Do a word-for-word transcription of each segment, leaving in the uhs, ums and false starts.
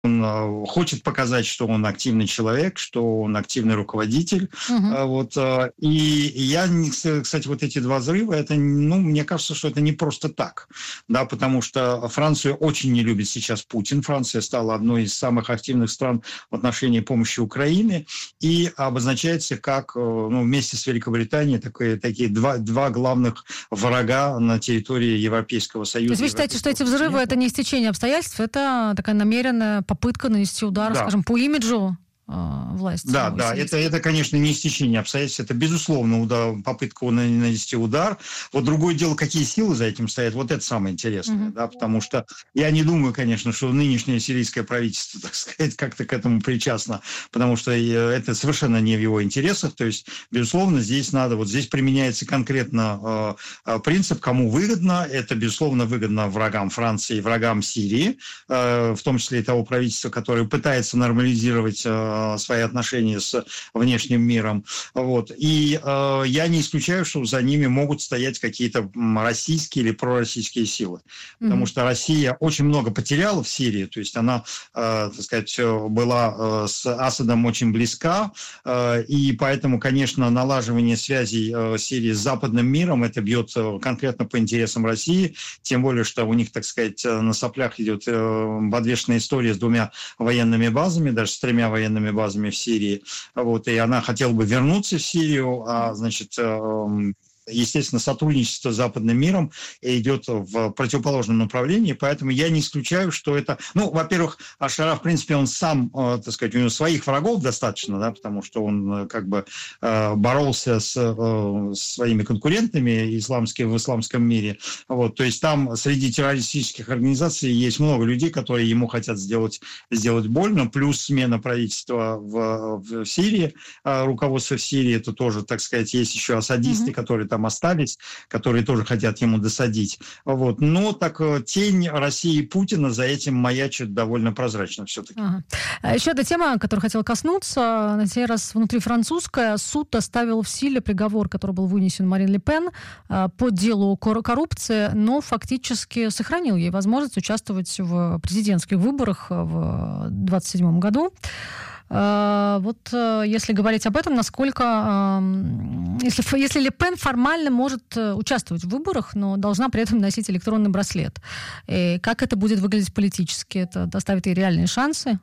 Он э, хочет показать, что он активный человек, что он активный руководитель. Мгм. Э, вот, э, и я, не- кстати, вот эти два взрыва, это, ну, мне кажется, что это не просто так, да, потому что Францию очень не любит сейчас Путин. Франция стала одной из самых активных стран в отношении помощи Украины и обозначается как, э, ну, вместе с Великобританией такие, такие два, два главных врага на территории Европейского То Союза. есть вы считаете, что эти Европейского взрывы — континента. это не стечение обстоятельств, это такая намеренная попытка нанести удар, Да. скажем, по имиджу э, власти Да, да, сирийской? это, это, конечно, не стечение обстоятельств, это, безусловно, удар, попытка на- нанести удар. Вот другое дело, какие силы за этим стоят, вот это самое интересное, Мгм. да, потому что я не думаю, конечно, что нынешнее сирийское правительство, так сказать, как-то к этому причастно, потому что э, это совершенно не в его интересах, то есть, безусловно, здесь надо, вот здесь применяется конкретно э, э, принцип, кому выгодно, это, безусловно, выгодно врагам Франции, врагам Сирии, э, в том числе и того правительства, которое пытается нормализировать э, свои отношения с внешним миром. Вот. И э, я не исключаю, что за ними могут стоять какие-то м, российские или пророссийские силы. Потому Мгм. что Россия очень много потеряла в Сирии, то есть она, э, так сказать, э, была э, с Асадом очень близка, э, и поэтому, конечно, налаживание связей э, Сирии с западным миром, это бьет э, конкретно по интересам России, тем более, что у них, так сказать, э, на соплях идет э, подвешенная история с двумя военными базами, даже с тремя военными базами в Сирии. Вот, и она хотела бы вернуться в Сирию, а, значит, эм, естественно, сотрудничество с западным миром идет в противоположном направлении, поэтому я не исключаю, что это... Ну, во-первых, Ашара, в принципе, он сам, э, так сказать, у него своих врагов достаточно, да, потому что он э, как бы э, боролся с, э, с своими конкурентами исламскими в исламском мире. Вот, то есть там среди террористических организаций есть много людей, которые ему хотят сделать, сделать больно, плюс смена правительства в, в Сирии, э, руководство в Сирии, это тоже, так сказать, есть еще асадисты, Мгм. которые там остались, которые тоже хотят ему досадить. Вот. Но так э, тень России и Путина за этим маячит довольно прозрачно все-таки. Ага. А еще одна тема, которую хотела коснуться, на сей раз внутрифранцузская. Суд оставил в силе приговор, который был вынесен Марин Ле Пен а, по делу кор- коррупции, но фактически сохранил ей возможность участвовать в президентских выборах в двадцать седьмом году. А, Вот э, если говорить об этом, насколько... ам, Если, ф- если Ле Пен формально может э, участвовать в выборах, но должна при этом носить электронный браслет. И как это будет выглядеть политически? Это доставит ей реальные шансы?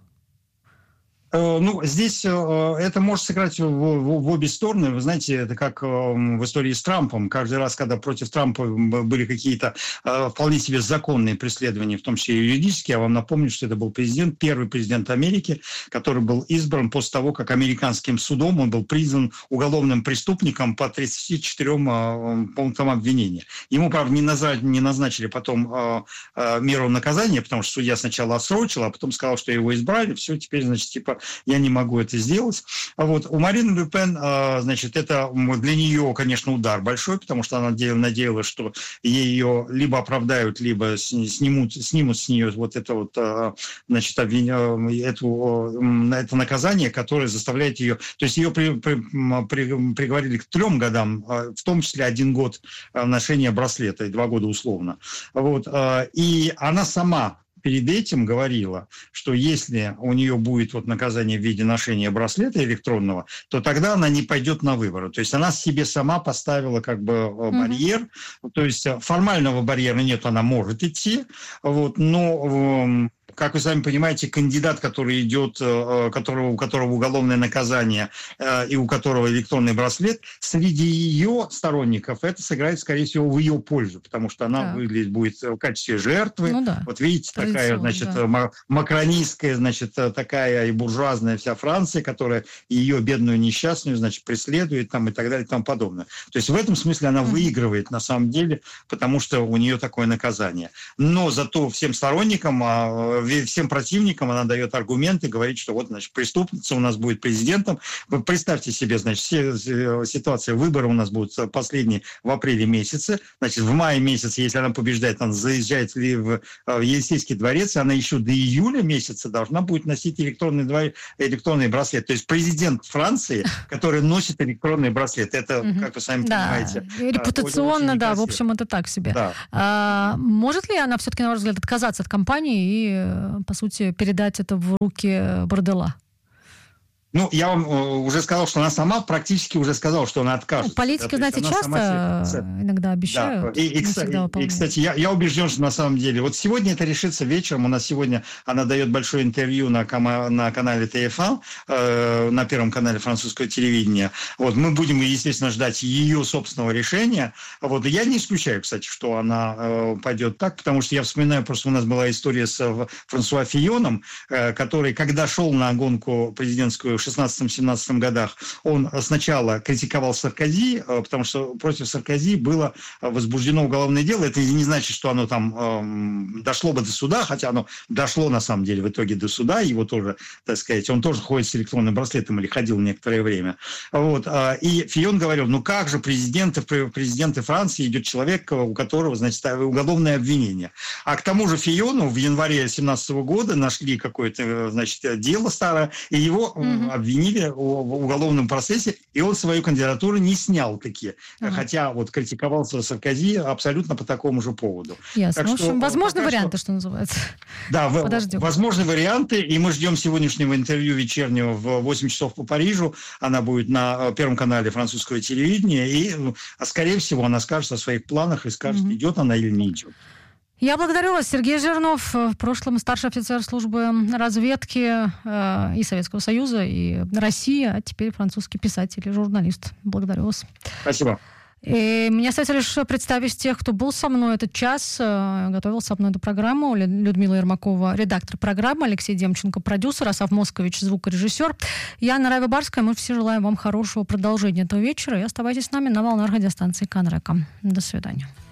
Э, Ну, здесь э, это может сыграть в, в- в обе стороны. Вы знаете, это как э, в истории с Трампом. Каждый раз, когда против Трампа были какие-то э, вполне себе законные преследования, в том числе и юридические, я вам напомню, что это был президент, первый президент Америки, который был избран после того, как американским судом он был признан уголовным преступником по тридцати четырем э, пунктам обвинения. Ему, правда, не назначили, не назначили потом э, э, меру наказания, потому что судья сначала отсрочил, а потом сказал, что его избрали, все, теперь, значит, типа я не могу это сделать. А вот у Марины Ле Пен, значит, это для нее, конечно, удар большой, потому что она надеялась, что ее либо оправдают, либо снимут, снимут с нее вот это вот, значит, эту, это наказание, которое заставляет ее... То есть ее при, при, при, приговорили к трем годам, в том числе один год ношения браслета, и два года условно. Вот. И она сама перед этим говорила, что если у нее будет вот наказание в виде ношения браслета электронного, то тогда она не пойдет на выборы. То есть она себе сама поставила как бы барьер. Mm-hmm. То есть формального барьера нет, она может идти, вот, но... Как вы сами понимаете, кандидат, который идет, которого, у которого уголовное наказание и у которого электронный браслет, среди ее сторонников это сыграет, скорее всего, в ее пользу, потому что она выглядит будет в качестве жертвы. Ну, да. Вот видите, такая, значит, да. макронистская, значит, такая и буржуазная вся Франция, которая ее бедную несчастную, значит, преследует там и так далее и тому подобное. То есть в этом смысле она mm-hmm. выигрывает на самом деле, потому что у нее такое наказание. Но зато всем сторонникам, всем противникам она дает аргументы, говорит, что вот, значит, преступница у нас будет президентом. Вы представьте себе, значит, все, ситуация выборы у нас будут последние в апреле месяце. Значит, в мае месяце, если она побеждает, она заезжает в, в Елисейский дворец, она еще до июля месяца должна будет носить электронный, двор... электронный браслет. То есть президент Франции, который носит электронный браслет. Это, как вы сами да. понимаете... Репутационно, да, в общем, это так себе. Да. А, может ли она все-таки, на ваш взгляд, отказаться от кампании и по сути, передать это в руки Бордела? Ну, я вам уже сказал, что она сама практически уже сказала, что она откажется. Ну, политики, да, знаете, часто себе... иногда обещают. Да. И, и, и, и, кстати, я, я убежден, что на самом деле, вот сегодня это решится вечером. У нас сегодня она дает большое интервью на, кома, на канале Т Ф А, э, на Первом канале французского телевидения. Вот, мы будем, естественно, ждать ее собственного решения. Вот, и я не исключаю, кстати, что она э, пойдет так, потому что я вспоминаю, просто у нас была история с э, Франсуа Фийоном, э, который, когда шел на гонку президентскую в шестнадцатом-семнадцатом годах, он сначала критиковал Саркози, потому что против Саркози было возбуждено уголовное дело. Это не значит, что оно там э, дошло бы до суда, хотя оно дошло на самом деле в итоге до суда. Его тоже, так сказать, он тоже ходит с электронным браслетом или ходил некоторое время. Вот. И Фийон говорил, ну как же президенты, президенты Франции идет человек, у которого, значит, уголовное обвинение. А к тому же Фийону в январе семнадцатого года нашли какое-то, значит, дело старое, и его mm-hmm. обвинили в уголовном процессе, и он свою кандидатуру не снял таки, uh-huh. хотя вот критиковался Саркози абсолютно по такому же поводу. Ясно. В общем, возможны варианты, что... что называется. Да, Подождем. возможны варианты, и мы ждем сегодняшнего интервью вечернего в восемь часов по Парижу. Она будет на Первом канале французского телевидения, и, скорее всего, она скажет о своих планах и скажет, uh-huh. идет она или не идет. Я благодарю вас. Сергей Жирнов, в прошлом старший офицер службы разведки э, и Советского Союза, и России, а теперь французский писатель и журналист. Благодарю вас. Спасибо. И мне остается лишь представить тех, кто был со мной этот час, э, готовил со мной эту программу. Людмила Ермакова, редактор программы, Алексей Демченко, продюсер, Асав Москович, звукорежиссер. Я Нарайва Барская. Мы все желаем вам хорошего продолжения этого вечера. И оставайтесь с нами на волнах радиостанции Канрека. До свидания.